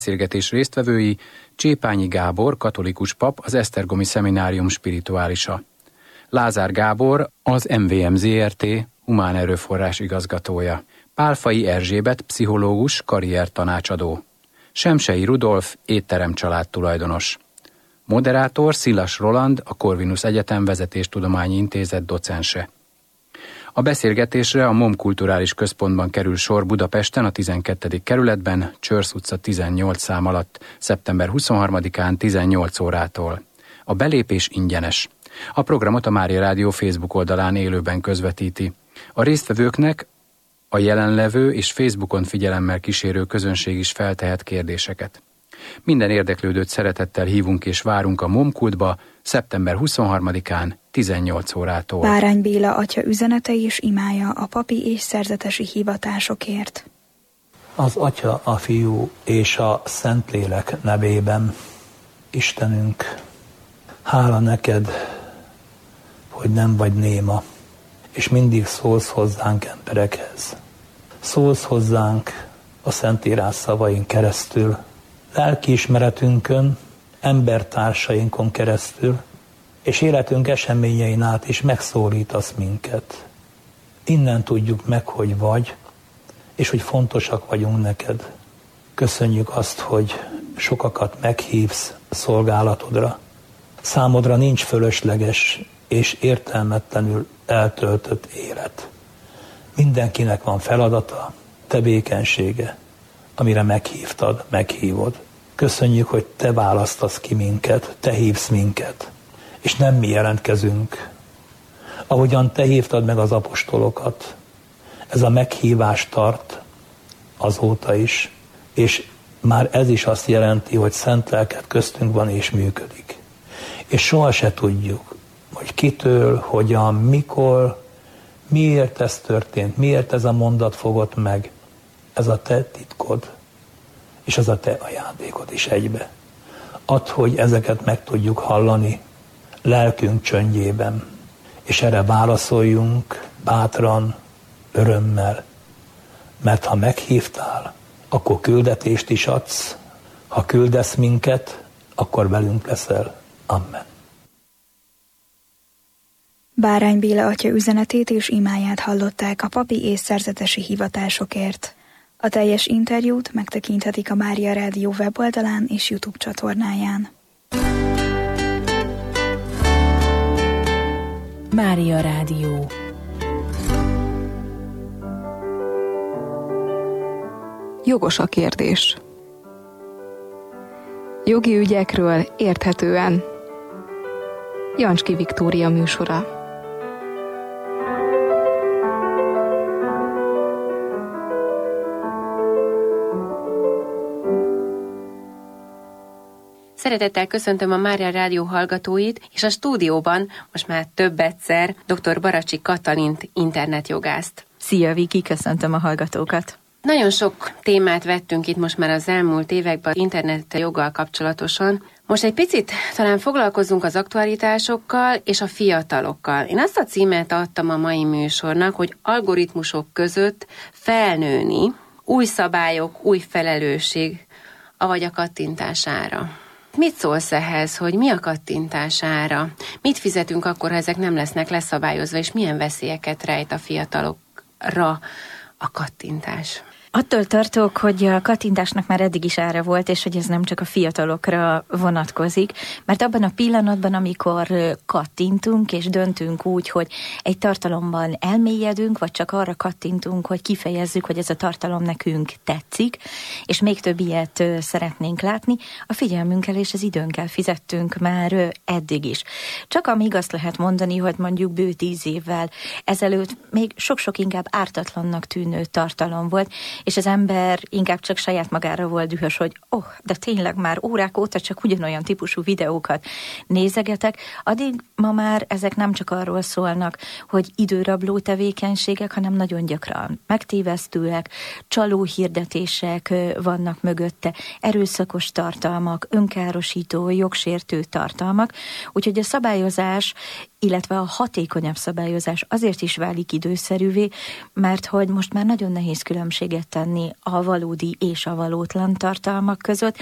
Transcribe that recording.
beszélgetés résztvevői Csépányi Gábor, katolikus pap, az Esztergomi Szeminárium spirituálisa. Lázár Gábor, az MVM Zrt. Humán erőforrás igazgatója. Pálfai Erzsébet, pszichológus, karriertanácsadó. Semsei Rudolf, étterem családtulajdonos. Moderátor Szilas Roland, a Corvinus Egyetem Vezetéstudományi Intézet docense. A beszélgetésre a MOM Kulturális Központban kerül sor Budapesten, a 12. kerületben, Csörsz utca 18 szám alatt, szeptember 23-án 18 órától. A belépés ingyenes. A programot a Mária Rádió Facebook oldalán élőben közvetíti. A résztvevőknek a jelenlevő és Facebookon figyelemmel kísérő közönség is feltehet kérdéseket. Minden érdeklődőt szeretettel hívunk és várunk a MOM Kultba szeptember 23-án 18 órától. Bárány Béla atya üzenete és imája a papi és szerzetesi hivatásokért. Az Atya, a Fiú és a Szentlélek nevében. Istenünk, hála neked, hogy nem vagy néma, és mindig szólsz hozzánk emberekhez. Szólsz hozzánk a Szentírás szavain keresztül, lelkiismeretünkön, embertársainkon keresztül, és életünk eseményein át is megszólítasz minket. Innen tudjuk meg, hogy vagy, és hogy fontosak vagyunk neked. Köszönjük azt, hogy sokakat meghívsz szolgálatodra. Számodra nincs fölösleges és értelmetlenül eltöltött élet. Mindenkinek van feladata, tevékenysége, amire meghívtad, meghívod. Köszönjük, hogy te választasz ki minket, te hívsz minket, és nem mi jelentkezünk. Ahogyan te hívtad meg az apostolokat, ez a meghívás tart azóta is, és már ez is azt jelenti, hogy szent lelked köztünk van és működik. És soha se tudjuk, hogy kitől, hogyan, mikor, miért ez történt, miért ez a mondat fogott meg. Ez a te titkod, és ez a te ajándékod is egybe. Add, hogy ezeket meg tudjuk hallani lelkünk csöndjében, és erre válaszoljunk bátran, örömmel, mert ha meghívtál, akkor küldetést is adsz, ha küldesz minket, akkor velünk leszel. Amen. Bárány Béla atya üzenetét és imáját hallották a papi és szerzetesi hivatásokért. A teljes interjút megtekinthetik a Mária Rádió weboldalán és YouTube csatornáján. Mária Rádió. Jogos a kérdés. Jogi ügyekről érthetően. Jancski Viktória műsora. Szeretettel köszöntöm a Mária Rádió hallgatóit, és a stúdióban most már több egyszer dr. Baracsi Katalint internetjogászt. Szia, Viki, köszöntöm a hallgatókat. Nagyon sok témát vettünk itt most már az elmúlt években internetjoggal kapcsolatosan. Most egy picit talán foglalkozzunk az aktualitásokkal és a fiatalokkal. Én azt a címet adtam a mai műsornak, hogy algoritmusok között felnőni, új szabályok, új felelősség, avagy a kattintására. Mit szólsz ehhez, hogy mi a kattintására? Mit fizetünk akkor, ha ezek nem lesznek leszabályozva, és milyen veszélyeket rejt a fiatalokra a kattintás? Attól tartok, hogy a kattintásnak már eddig is ára volt, és hogy ez nem csak a fiatalokra vonatkozik, mert abban a pillanatban, amikor kattintunk és döntünk úgy, hogy egy tartalomban elmélyedünk, vagy csak arra kattintunk, hogy kifejezzük, hogy ez a tartalom nekünk tetszik, és még több ilyet szeretnénk látni, a figyelmünkkel és az időnkkel fizettünk már eddig is. Csak amíg azt lehet mondani, hogy mondjuk bő 10 évvel ezelőtt még sok-sok inkább ártatlannak tűnő tartalom volt, és az ember inkább csak saját magára volt dühös, hogy de tényleg már órák óta csak ugyanolyan típusú videókat nézegetek, addig ma már ezek nem csak arról szólnak, hogy időrabló tevékenységek, hanem nagyon gyakran megtévesztőek, csaló hirdetések vannak mögötte, erőszakos tartalmak, önkárosító, jogsértő tartalmak, úgyhogy a szabályozás illetve a hatékonyabb szabályozás azért is válik időszerűvé, mert hogy most már nagyon nehéz különbséget tenni a valódi és a valótlan tartalmak között,